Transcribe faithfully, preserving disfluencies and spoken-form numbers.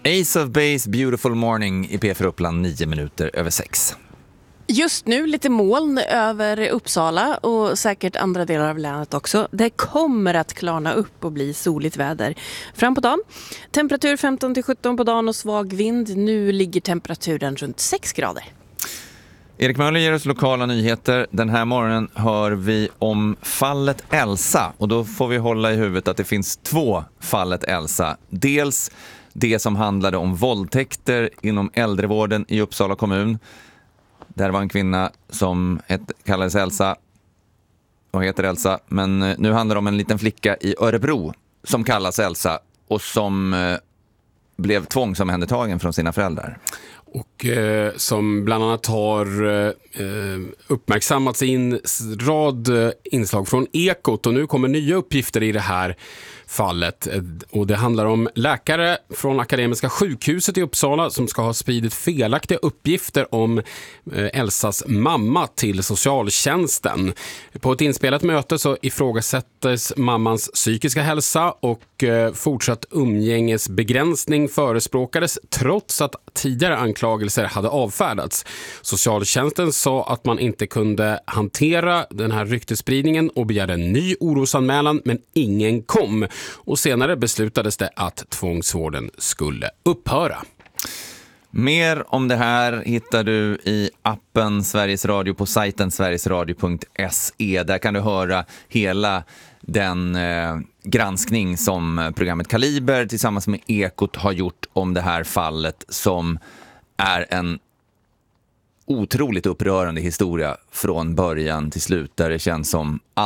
Ace of Base, Beautiful Morning i P fyra Uppland, nio minuter över sex. Just nu lite moln över Uppsala och säkert andra delar av länet också. Det kommer att klarna upp och bli soligt väder fram på dagen. Temperatur femton till sjutton på dagen och svag vind. Nu ligger temperaturen runt sex grader. Erik Möller ger oss lokala nyheter. Den här morgonen hör vi om fallet Elsa. Och då får vi hålla i huvudet att det finns två fallet Elsa. Dels det som handlade om våldtäkter inom äldrevården i Uppsala kommun. Där var en kvinna som het, kallades Elsa och heter Elsa. Men nu handlar det om en liten flicka i Örebro som kallas Elsa och som eh, blev tvångsomhändertagen från sina föräldrar. Och eh, som bland annat har eh, uppmärksammats i en rad eh, inslag från Ekot. Och nu kommer nya uppgifter i det här fallet. Och det handlar om läkare från Akademiska sjukhuset i Uppsala som ska ha spridit felaktiga uppgifter om eh, Elsas mamma till socialtjänsten. På ett inspelat möte så ifrågasättes mammans psykiska hälsa och eh, fortsatt umgängesbegränsning förespråkades trots att tidigare anklagelser hade avfärdats. Socialtjänsten sa att man inte kunde hantera den här ryktespridningen och begärde en ny orosanmälan, men ingen kom. Och senare beslutades det att tvångsvården skulle upphöra. Mer om det här hittar du i appen Sveriges Radio på sajten sverigesradio punkt se. Där kan du höra hela den eh, granskning som programmet Kaliber tillsammans med Ekot har gjort om det här fallet, som är en otroligt upprörande historia från början till slut, där det känns som